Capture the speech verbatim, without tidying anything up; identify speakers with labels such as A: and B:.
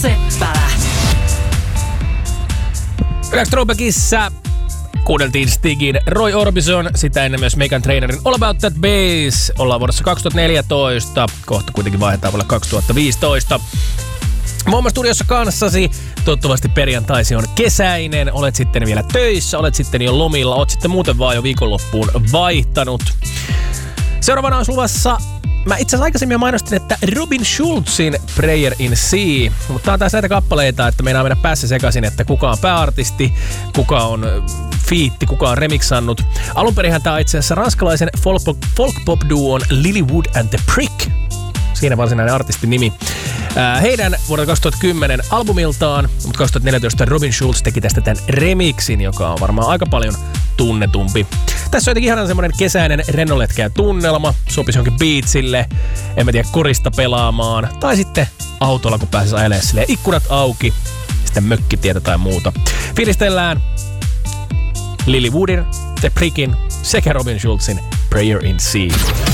A: Seppälä.
B: Ylläks Throwbackissa kuunneltiin Stigin Roy Orbison, sitä ennen myös Meghan Trainerin All About That Bass. Ollaan vuodessa kaksituhattaneljätoista, kohta kuitenkin vaihdetaan vuonna kaksituhattaviisitoista. Mä oon studiossa kanssasi. Toivottavasti perjantaisi on kesäinen. Olet sitten vielä töissä, olet sitten jo lomilla, olet sitten muuten vaan jo viikonloppuun vaihtanut. Seuraavana on luvassa, mä itse asiassa aikaisemmin mainostin, että Robin Schulzin Prayer in Sea. Mutta tää on taas näitä kappaleita, että meinaa mennä päässä sekaisin, että kuka on pääartisti, kuka on fiitti, kuka on remixannut. Alunperinhän tää on itse asiassa ranskalaisen folk-pop-duon Lilywood and the Prick. Siinä varsinainen artistin nimi. Heidän vuodelta kaksituhattakymmenen albumiltaan, mutta kaksituhattaneljätoista Robin Schulz teki tästä tämän remixin, joka on varmaan aika paljon tunnetumpi. Tässä on jotenkin ihan semmoinen kesäinen rennoletkeä tunnelma, sopisi jonkin beatsille, en mä tiedä, korista pelaamaan, tai sitten autolla, kun pääsisi ajelemaan silleen ikkunat auki, sitten mökkitietä tai muuta. Fiilistellään Lilywoodin, The Prickin sekä Robin Schulzin Prayer in Sea.